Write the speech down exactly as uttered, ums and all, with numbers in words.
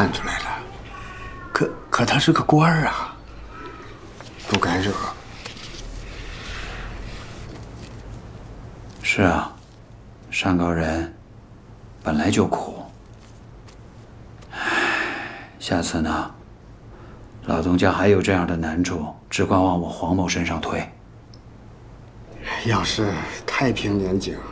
看出来了，可可他是个官儿啊，不该惹。 是啊，上高人本来就苦。唉，下次呢，老东家还有这样的难处，只管往我黄某身上推。 要是太平年景。